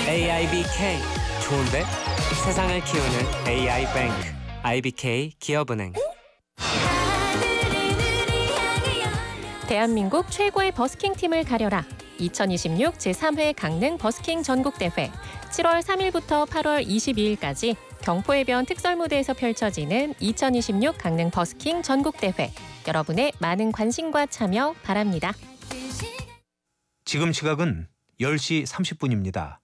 AIBK 좋은데? 세상을 키우는 AI뱅크 IBK 기업은행. 대한민국 최고의 버스킹 팀을 가려라. 2026 제3회 강릉 버스킹 전국대회 7월 3일부터 8월 22일까지 경포해변 특설무대에서 펼쳐지는 2026 강릉 버스킹 전국대회. 여러분의 많은 관심과 참여 바랍니다. 지금 시각은 10시 30분입니다.